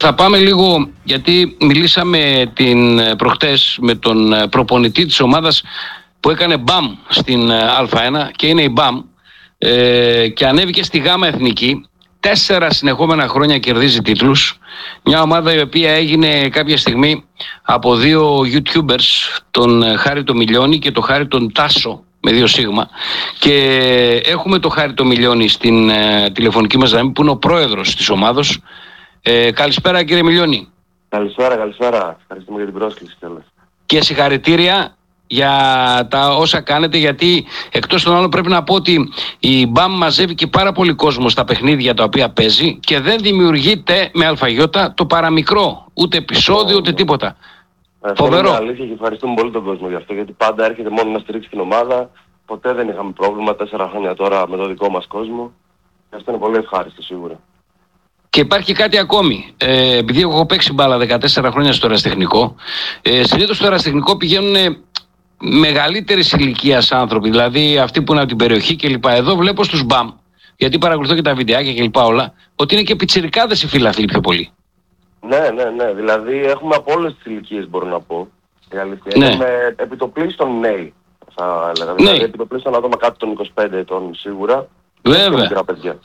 Θα πάμε λίγο, γιατί μιλήσαμε προχτές με τον προπονητή της ομάδας που έκανε μπαμ στην Α1 και είναι η μπαμ και ανέβηκε στη Γάμα Εθνική. 4 συνεχόμενα χρόνια κερδίζει τίτλους. Μια ομάδα η οποία έγινε κάποια στιγμή από 2 YouTubers, τον Χάρη το Μιλιώνη και τον Χάρη τον Τάσο με 2 σίγμα, και έχουμε τον Χάρη το Μιλιώνη στην τηλεφωνική μας γραμμή που είναι ο πρόεδρος της ομάδος. Καλησπέρα κύριε Μιλιώνη. Καλησπέρα. Ευχαριστούμε για την πρόσκληση κιόλας. Και συγχαρητήρια για τα όσα κάνετε, γιατί εκτός των άλλων πρέπει να πω ότι η μπαμ μαζεύει και πάρα πολύ κόσμο στα παιχνίδια τα οποία παίζει και δεν δημιουργείται με αλφαγιώτα το παραμικρό, ούτε επεισόδιο ούτε τίποτα. Φοβερό. Είναι αλήθεια και ευχαριστούμε πολύ τον κόσμο γι' αυτό, γιατί πάντα έρχεται μόνο να στηρίξει την ομάδα. Ποτέ δεν είχαμε πρόβλημα, 4 χρόνια τώρα με το δικό μας κόσμο. Και αυτό είναι πολύ ευχάριστο σίγουρα. Και υπάρχει κάτι ακόμη. Επειδή έχω παίξει μπάλα 14 χρόνια στο ερασιτεχνικό, συνήθως στο ερασιτεχνικό πηγαίνουν μεγαλύτερης ηλικίας άνθρωποι, δηλαδή αυτοί που είναι από την περιοχή κλπ. Εδώ βλέπω στους μπαμ, γιατί παρακολουθώ και τα βιντεάκια κλπ. Όλα, ότι είναι και πιτσιρικάδες οι φίλαθλοι πιο πολύ. Ναι. Δηλαδή έχουμε από όλες τις ηλικίες, μπορώ να πω. Η αλήθεια. Ναι. Έχουμε επιτοπλίστων νέοι, θα έλεγα. Ναι. Δηλαδή επιτοπλίστων άτομα κάτω των 25 ετών σίγουρα. Βέβαια. Και μικρά παιδιά.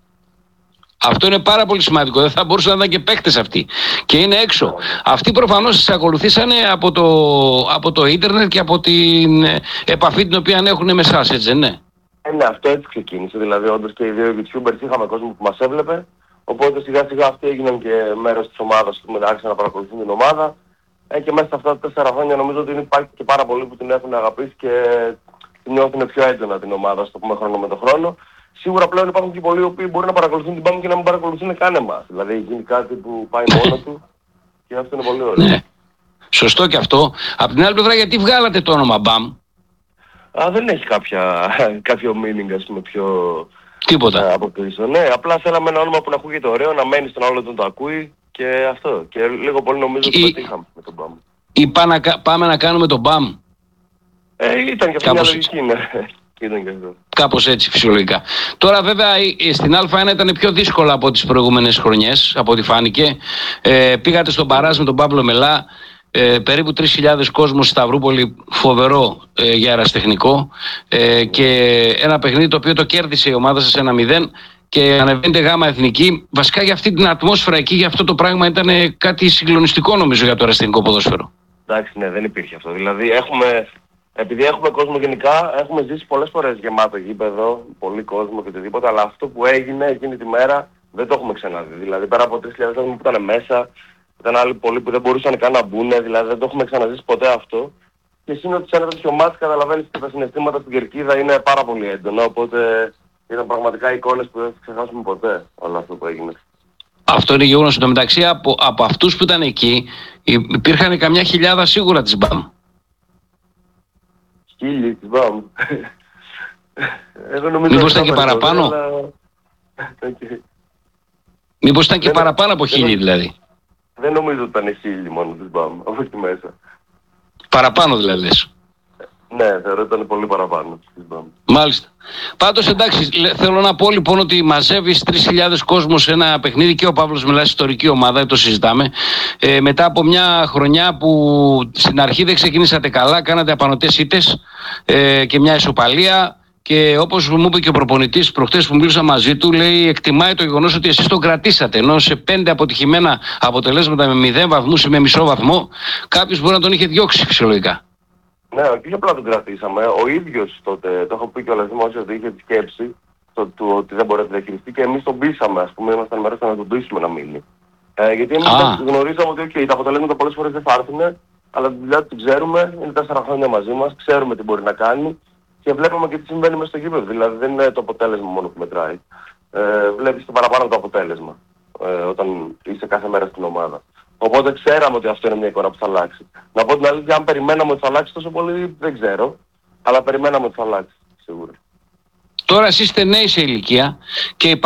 Αυτό είναι πάρα πολύ σημαντικό. Δεν θα μπορούσαν να ήταν και παίκτες αυτοί. Και είναι έξω. Αυτοί προφανώς τις ακολουθήσανε από το ίντερνετ και από την επαφή την οποία έχουν με εσάς, έτσι δεν είναι? Ναι, αυτό έτσι ξεκίνησε. Δηλαδή, όντως και οι 2 YouTubers είχαμε κόσμο που μας έβλεπε. Οπότε σιγά σιγά αυτοί έγιναν και μέρος της ομάδας που μετά άρχισαν να παρακολουθούν την ομάδα. Και μέσα σε αυτά τα 4 χρόνια νομίζω ότι υπάρχει και πάρα πολλοί που την έχουν αγαπήσει και την νιώθουν πιο έντονα την ομάδα, στο πούμε, χρόνο με το χρόνο. Σίγουρα πλέον υπάρχουν και πολλοί οι οποίοι μπορεί να παρακολουθούν την μπαμ και να μην παρακολουθούν καν εμάς. Δηλαδή γίνει κάτι που πάει μόνο του και αυτό είναι πολύ ωραίο. Ναι. Σωστό και αυτό. Απ' την άλλη πλευρά, γιατί βγάλατε το όνομα μπαμ? Δεν έχει κάποιο meaning, ας πούμε, πιο Τίποτα. από πίσω. Ναι, απλά θέλαμε ένα όνομα που να ακούγεται ωραίο, να μένει στον άλλο τον το ακούει και αυτό. Και λίγο πολύ νομίζω ότι πετύχαμε με τον μπαμ. Ή πάμε να κάνουμε το μπαμ? Ήταν και αυτό μια λογική, ναι. Ήταν και αυτό. Κάπως έτσι φυσιολογικά. Τώρα βέβαια στην Α1 ήταν πιο δύσκολα από τις προηγούμενες χρονιές, από ό,τι φάνηκε. Πήγατε στον Παράζ με τον Παύλο Μελά, περίπου 3.000 κόσμος στη Σταυρούπολη, φοβερό για ερασιτεχνικό, και ένα παιχνίδι το οποίο το κέρδισε η ομάδα σας 1-0 και ανεβαίνετε Γάμα Εθνική. Βασικά για αυτή την ατμόσφαιρα εκεί, για αυτό το πράγμα ήταν κάτι συγκλονιστικό νομίζω για το ερασιτεχνικό ποδόσφαιρο. Εντάξει, ναι, δεν υπήρχε αυτό. Δηλαδή επειδή έχουμε κόσμο γενικά, έχουμε ζήσει πολλές φορές γεμάτο γήπεδο, πολύ κόσμο και οτιδήποτε, αλλά αυτό που έγινε εκείνη τη μέρα δεν το έχουμε ξαναδεί. Δηλαδή πέρα από 3.000 άτομα που ήταν μέσα, ήταν άλλοι πολλοί που δεν μπορούσαν καν να μπουν, δηλαδή δεν το έχουμε ξαναζήσει ποτέ αυτό. Και σύνοτι σε ένα τέτοιο μάτς καταλαβαίνεις και τα συναισθήματα στην κερκίδα είναι πάρα πολύ έντονα, οπότε ήταν πραγματικά εικόνες που δεν θα ξεχάσουμε ποτέ όλο αυτό που έγινε. Αυτό είναι γεγονός. Εν τω μεταξύ από αυτούς που ήταν εκεί υπήρχαν καμιά χιλιάδα σίγουρα της μπαμ. 1.000 της μπαμ. Μήπως ήταν και παραπάνω? Αλλά... Μήπως ήταν και παραπάνω από 1.000 δηλαδή? Δεν νομίζω ότι ήταν 1.000 μόνο της μπαμ, από εκεί μέσα. Παραπάνω δηλαδή λες? Ναι, θεωρώ ότι ήταν πολύ παραπάνω της μπαμ. Μάλιστα. Πάντως εντάξει, θέλω να πω λοιπόν ότι μαζεύεις 3.000 κόσμο σε ένα παιχνίδι και ο Παύλος Μελάς, ιστορική ομάδα, το συζητάμε. Μετά από μια χρονιά που στην αρχή δεν ξεκινήσατε καλά, κάνατε απανωτές ήττες και μια ισοπαλία. Και όπως μου είπε και ο προπονητής προχτές που μίλησα μαζί του, λέει εκτιμάει το γεγονός ότι εσείς τον κρατήσατε. Ενώ σε 5 αποτυχημένα αποτελέσματα με 0 βαθμούς ή με μισό βαθμό, κάποιος μπορεί να τον είχε διώξει φυσιολογικά. Ναι, όχι απλά τον κρατήσαμε. Ο ίδιος τότε, το έχω πει κιόλας δημόσια, ότι είχε τη σκέψη ότι δεν μπορεί να τη διαχειριστεί και εμείς τον πείσαμε, ας πούμε, ήμασταν μέρος να τον πείσουμε να μείνει. Γιατί εμείς γνωρίζαμε ότι τα αποτελέσματα πολλές φορές δεν θα έρθουν, αλλά τη δουλειά του ξέρουμε, είναι 4 χρόνια μαζί μας, ξέρουμε τι μπορεί να κάνει. Και βλέπουμε και τι συμβαίνει μέσα στο γήπεδο. Δηλαδή δεν είναι το αποτέλεσμα μόνο που μετράει. Βλέπεις το παραπάνω το αποτέλεσμα όταν είσαι κάθε μέρα στην ομάδα. Οπότε ξέραμε ότι αυτό είναι μια εικόνα που θα αλλάξει. Να πω την αλήθεια, αν περιμέναμε ότι θα αλλάξει τόσο πολύ, δεν ξέρω. Αλλά περιμέναμε ότι θα αλλάξει, σίγουρα. Τώρα εσείς είστε νέοι σε ηλικία και